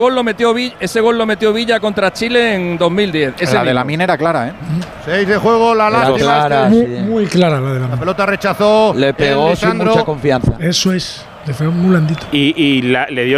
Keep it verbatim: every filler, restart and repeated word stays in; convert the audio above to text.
gol lo metió Villa, ese gol lo metió Villa contra Chile en dos mil diez. Ese la mismo. de la mina era clara, ¿eh? Seis de juego, la lástima. clara, es que sí. Muy, muy clara la de la la mano. pelota rechazó. Le pegó el sin Lisandro. mucha confianza. Eso es. Le fue muy blandito. Y, y la- le dio